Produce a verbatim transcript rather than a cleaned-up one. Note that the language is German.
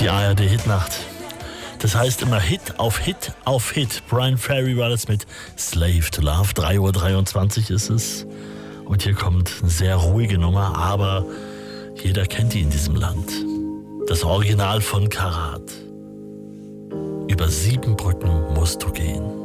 Die A R D-Hitnacht. Das heißt immer Hit auf Hit auf Hit. Brian Ferry war das mit Slave to Love. drei Uhr dreiundzwanzig ist es. Und hier kommt eine sehr ruhige Nummer, aber jeder kennt die in diesem Land. Das Original von Karat. Über sieben Brücken musst du gehen.